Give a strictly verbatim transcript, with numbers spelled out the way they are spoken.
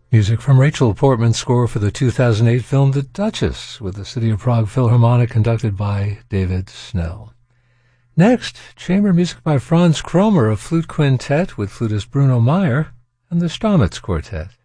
Music from Rachel Portman's score for the two thousand eight film The Duchess, with the City of Prague Philharmonic conducted by David Snell. Next, chamber music by Franz Kromer, a flute quintet with flutist Bruno Meyer and the Stamitz Quartet.